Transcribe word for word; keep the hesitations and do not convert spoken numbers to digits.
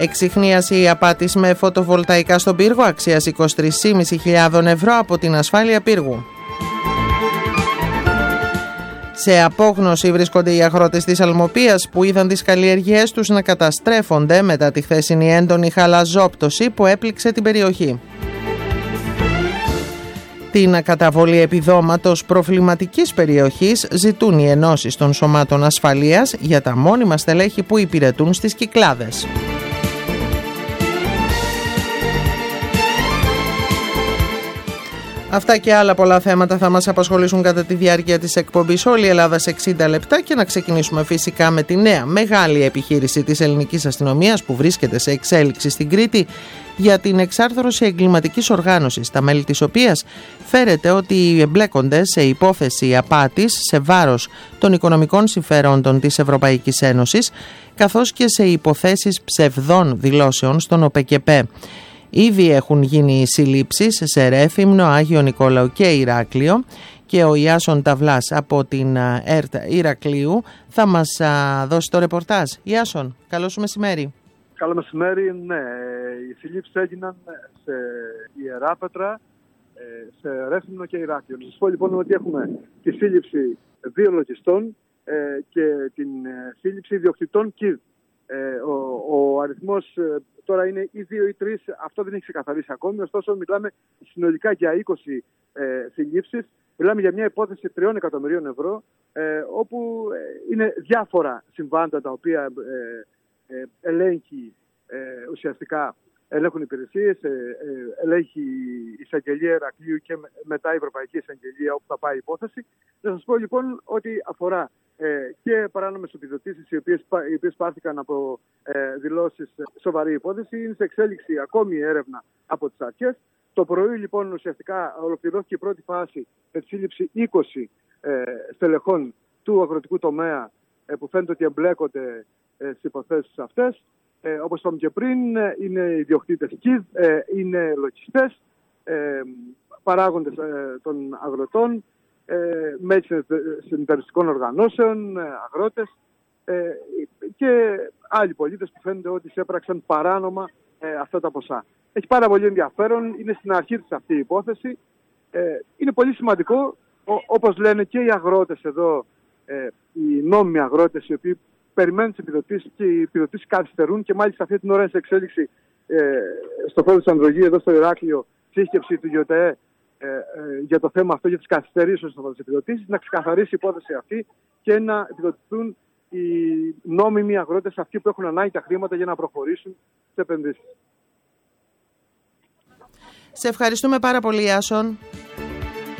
Εξιχνίαση απάτης με φωτοβολταϊκά στον πύργο αξίας είκοσι τρεις χιλιάδες πεντακόσια ευρώ από την ασφάλεια πύργου. Σε απόγνωση βρίσκονται οι αγρότες της Αλμοπίας που είδαν τις καλλιεργίες τους να καταστρέφονται μετά τη χθεσινή έντονη χαλαζόπτωση που έπληξε την περιοχή. Την καταβολή επιδόματος προβληματικής περιοχής ζητούν οι ενώσεις των σωμάτων ασφαλείας για τα μόνιμα στελέχη που υπηρετούν στις Κυκλάδες. Αυτά και άλλα πολλά θέματα θα μας απασχολήσουν κατά τη διάρκεια της εκπομπής Όλη η Ελλάδα σε εξήντα λεπτά και να ξεκινήσουμε φυσικά με τη νέα μεγάλη επιχείρηση της ελληνικής αστυνομίας που βρίσκεται σε εξέλιξη στην Κρήτη για την εξάρθρωση εγκληματικής οργάνωσης, τα μέλη της οποίας φέρεται ότι εμπλέκονται σε υπόθεση απάτης σε βάρος των οικονομικών συμφερόντων της Ευρωπαϊκής Ένωσης καθώς και σε υποθέσεις ψευδών δηλώσεων στον ΟΠΕΚΕΠΕ. Ήδη έχουν γίνει συλλήψεις σε Ρέθυμνο, Άγιο Νικόλαο και Ηράκλειο και ο Ιάσον Ταυλάς από την ΕΡΤ Ηρακλείου θα μας δώσει το ρεπορτάζ. Ιάσον, καλό σου μεσημέρι. Καλό μεσημέρι, ναι. Οι συλλήψεις έγιναν σε Ιεράπετρα, σε Ρέθυμνο και Ηράκλειο. Να σας πω λοιπόν ότι έχουμε τη σύλληψη δύο λογιστών και την σύλληψη ιδιοκτητών ΚΙΔ. Ο, ο αριθμός τώρα είναι ή δύο ή τρεις, αυτό δεν έχει ξεκαθαρίσει ακόμη, ωστόσο μιλάμε συνολικά για είκοσι ε, συλλήψεις, μιλάμε για μια υπόθεση τριών εκατομμυρίων ευρώ, ε, όπου ε, είναι διάφορα συμβάντα τα οποία ε, ε, ελέγχει ε, ουσιαστικά, ελέγχουν υπηρεσίες, ε, ε, ελέγχει η εισαγγελία Ηρακλείου και μετά η Ευρωπαϊκή Εισαγγελία όπου θα πάει η υπόθεση. Να σας πω λοιπόν ότι αφορά ε, και παράνομες επιδοτήσεις οι οποίες, οι οποίες πάρθηκαν από ε, δηλώσεις σοβαρή υπόθεση. Είναι σε εξέλιξη ακόμη η έρευνα από τις αρχές. Το πρωί λοιπόν ουσιαστικά ολοκληρώθηκε η πρώτη φάση με τη σύλληψη είκοσι ε, στελεχών του αγροτικού τομέα ε, που φαίνεται ότι εμπλέκονται ε, στις υποθέσεις αυτές. Ε, όπως είπαμε και πριν, είναι ιδιοκτήτες ΚΙΔ, ε, είναι λογιστές, ε, παράγοντες ε, των αγροτών, ε, μέλη συνεταιριστικών οργανώσεων, ε, αγρότες ε, και άλλοι πολίτες που φαίνεται ότι έπραξαν παράνομα ε, αυτά τα ποσά. Έχει πάρα πολύ ενδιαφέρον, είναι στην αρχή της αυτή η υπόθεση. Ε, είναι πολύ σημαντικό, ο, όπως λένε και οι αγρότες εδώ, ε, οι νόμιμοι αγρότες οι οποίοι περιμένουν τις επιδοτήσεις και οι επιδοτήσεις καθυστερούν και μάλιστα αυτή την ώρα είναι σε εξέλιξη ε, στο χώρο της Ανδρογή, εδώ στο Ηράκλειο, σύσκεψη του ΓΙΟΤΕΕ ε, ε, για το θέμα αυτό, για τις καθυστερήσεις στο χώρο της επιδοτήσεις, να ξεκαθαρίσει η υπόθεση αυτή και να επιδοτηθούν οι νόμιμοι αγρότες αυτοί που έχουν ανάγκη τα χρήματα για να προχωρήσουν σε επενδύσεις. Σε ευχαριστούμε πάρα πολύ, Άσον.